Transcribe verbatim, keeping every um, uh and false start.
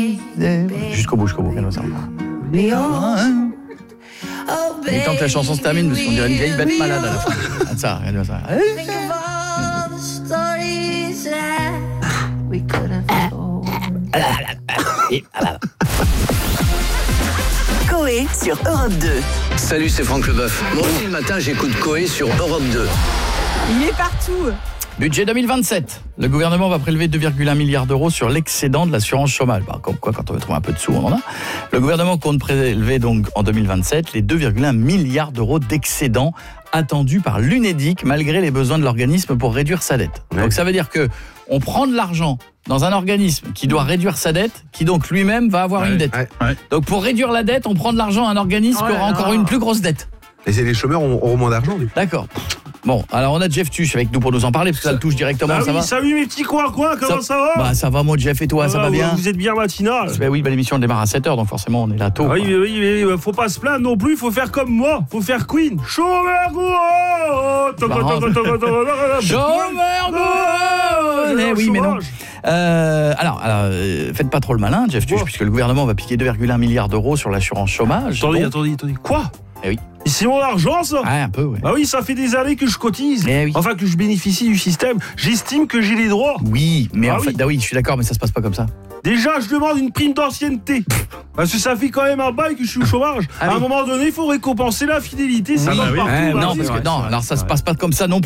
Jusqu'au bout, jusqu'au bout. Il est temps que la chanson se termine, parce qu'on dirait une vieille bête malade à la fin. Ah, ça, regarde ça. Coé sur Europe deux. Salut, c'est Franck Leboeuf. Moi aussi, le matin, j'écoute Coé sur Europe deux. Il est partout. Budget deux mille vingt-sept. Le gouvernement va prélever deux virgule un milliards d'euros sur l'excédent de l'assurance chômage. Bah, comme quoi, quand on veut trouver un peu de sous, on en a. Le gouvernement compte prélever donc en deux mille vingt-sept les deux virgule un milliards d'euros d'excédent attendus par l'Unédic malgré les besoins de l'organisme pour réduire sa dette. Ouais. Donc ça veut dire que on prend de l'argent dans un organisme qui doit réduire sa dette, qui donc lui-même va avoir ouais, une dette. Ouais, ouais. Donc pour réduire la dette, on prend de l'argent à un organisme ouais, qui aura non. encore une plus grosse dette. Et les chômeurs auront moins d'argent. D'accord. Bon, alors on a Jeff Tuch avec nous pour nous en parler, parce que ça le touche directement, bah ça oui, va salut mes petits coins, quoi, comment ça, ça va? Bah ça va moi Jeff, et toi, ah, ça va bien? Vous êtes bien matinal? Bah oui, bah, l'émission démarre à sept heures, donc forcément on est là tôt. Ah, oui, oui, oui, oui, faut pas se plaindre non plus, faut faire comme moi, faut faire Queen. Chômeur Chômeur Eh oui, mais non. Euh, alors, alors euh, faites pas trop le malin, Jeff Tuch, puisque le gouvernement va piquer deux virgule un milliards d'euros sur l'assurance chômage. Attendez, donc... attendez, attendez, quoi? Eh oui. C'est mon argent, ça? Ah, un peu, oui. Ah oui, ça fait des années que je cotise. Eh oui. Enfin, que je bénéficie du système. J'estime que j'ai les droits. Oui, mais ah en oui. fait, ah oui, je suis d'accord, mais ça se passe pas comme ça. Déjà, je demande une prime d'ancienneté. Parce que ça fait quand même un bail que je suis au chômage. Ah, à oui. un moment donné, il faut récompenser la fidélité. Ça oui, va oui. partout. Eh, bah, non, parce que, non, alors ça se passe pas comme ça non plus.